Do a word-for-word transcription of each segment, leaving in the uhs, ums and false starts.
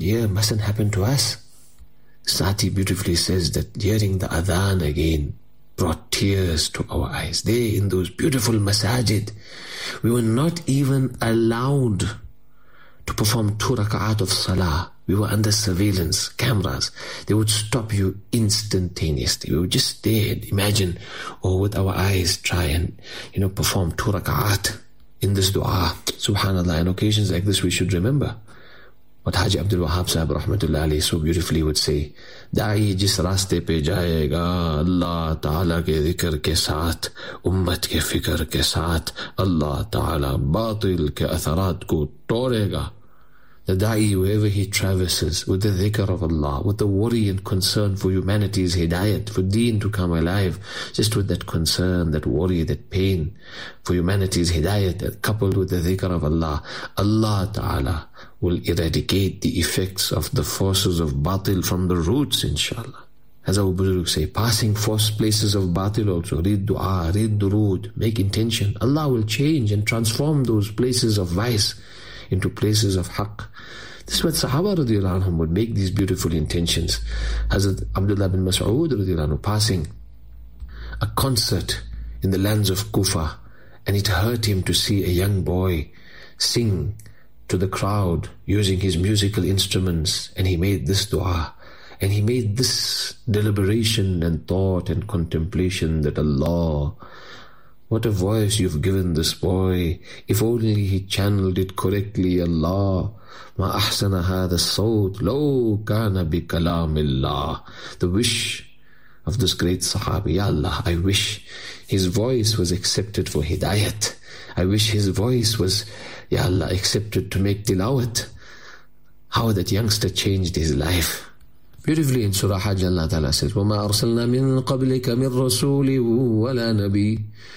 year mustn't happen to us. Sati beautifully says that hearing the adhan again brought tears to our eyes. There in those beautiful masajid, we were not even allowed to perform two rak'at of salah. We were under surveillance, cameras. They would stop you instantaneously. We would just stay and imagine, or with our eyes try and, you know, perform two rak'at in this dua. Subhanallah, on occasions like this we should remember what Haji Abdul Wahab Sahib Rahmatullah Alayhi so beautifully would say, Da'i jis raste pe jayega, Allah Ta'ala ke dhikr ke saath, ummat ke fikr ke saath, Allah Ta'ala batil ke atharat ko torega. The da'i, wherever he traverses, with the dhikr of Allah, with the worry and concern for humanity's hidayat, for deen to come alive, just with that concern, that worry, that pain for humanity's hidayat, coupled with the dhikr of Allah, Allah Ta'ala will eradicate the effects of the forces of batil from the roots, inshallah. As our Buzurg say, passing force places of batil also, read dua, read durood, make intention. Allah will change and transform those places of vice into places of haqq. This is what Sahaba radiallahu anhum would make these beautiful intentions. Hazrat Abdullah bin Mas'ud radiallahu anhu passing a concert in the lands of Kufa, and it hurt him to see a young boy sing to the crowd using his musical instruments, and he made this dua, and he made this deliberation and thought and contemplation that Allah, what a voice you've given this boy. If only he channeled it correctly, Allah. Ma ahsana hadha as-sawt law kana bi kalamillah. The wish of this great Sahabi, Ya Allah, I wish his voice was accepted for hidayat. I wish his voice was, Ya Allah, accepted to make tilawat. How that youngster changed his life. Beautifully in Surah Hajj, Allah Ta'ala says, وَمَا أَرْسَلْنَا مِن قَبْلِكَ مِن رَسُولٍ وَلَا نَبِيٍّ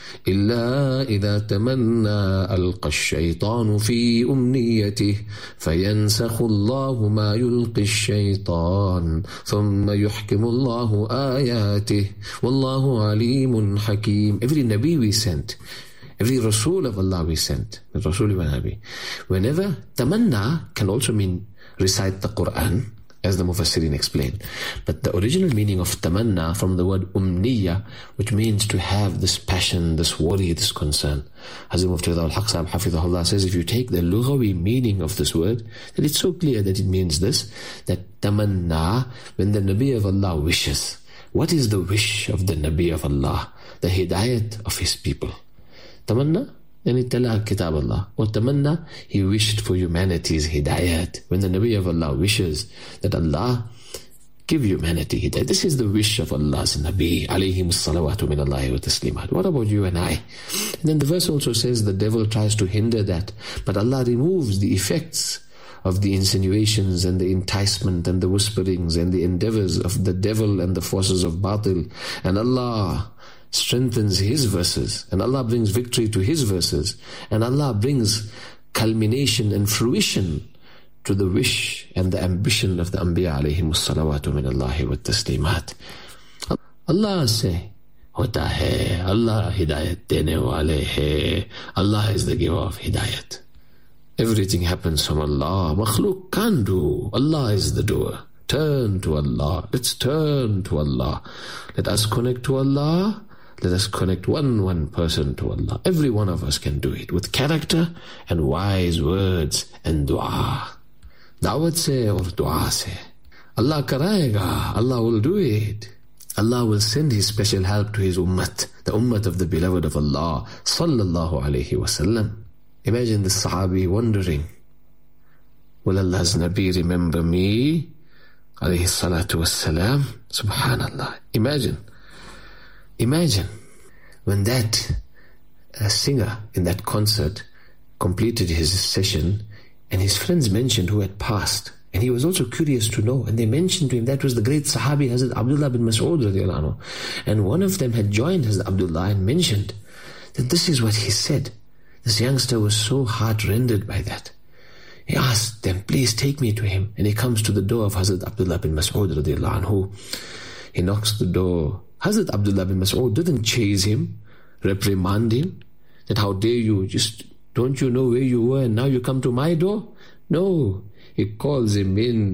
إِلَّا إِذَا تَمَنَّى أَلْقَى الشَّيْطَانُ فِي أُمْنِيَّتِهِ فَيَنْسَخُ اللَّهُ مَا يُلْقِي الشَّيْطَانُ ثُمَّ يُحْكِمُ اللَّهُ آيَاتِهِ وَاللَّهُ عَلِيمٌ حَكِيمٌ. Every Nabi we sent, every Rasul of Allah we sent, Rasul wa Nabi, whenever tamanna can also mean recite the Quran, as the Mufassirin explained. But the original meaning of tamanna from the word umniya, which means to have this passion, this worry, this concern. Hazrat Mufti al-Haq Sahib Hafidhahullah says, if you take the lughawi meaning of this word, then it's so clear that it means this, that tamanna, when the Nabi of Allah wishes. What is the wish of the Nabi of Allah? The hidayat of his people. Tamanna? And it tala kitab Allah. Or tamanna, he wished for humanity's hidayat. When the Nabi of Allah wishes that Allah give humanity hidayat. This is the wish of Allah's Nabi, alayhim salawatu min Allahi wa taslimat. What about you and I? And then the verse also says the devil tries to hinder that, but Allah removes the effects of the insinuations and the enticement and the whisperings and the endeavors of the devil and the forces of batil. And Allah strengthens His verses, and Allah brings victory to His verses, and Allah brings culmination and fruition to the wish and the ambition of the Anbiya alayhim salawatu min Allahi wa taslimat. Allah say, hota hai, Allah hidayat dene wale hai, Allah is the giver of hidayat. Everything happens from Allah. Makhluk can't do. Allah is the doer. Turn to Allah. Let's turn to Allah. Let us connect to Allah. Let us connect one one person to Allah. Every one of us can do it with character and wise words and dua. Dawat se or dua se. Allah karayega. Allah will do it. Allah will send His special help to His ummat, the ummat of the beloved of Allah, sallallahu alayhi wa sallam. Imagine the Sahabi wondering, will Allah's Nabi remember me? Alayhi salatu wassalam. Subhanallah. Imagine. Imagine when that uh, singer in that concert completed his session and his friends mentioned who had passed, and he was also curious to know, and they mentioned to him that was the great Sahabi Hazrat Abdullah bin Mas'ud radiallahu anhu, and one of them had joined Hazrat Abdullah and mentioned that this is what he said. This youngster was so heart-rendered by that. He asked them, please take me to him. And he comes to the door of Hazrat Abdullah bin Mas'ud radiallahu anhu. He knocks the door. Hazrat Abdullah bin Mas'ud didn't chase him, reprimand him, that how dare you, just don't you know where you were and now you come to my door? No, he calls him in,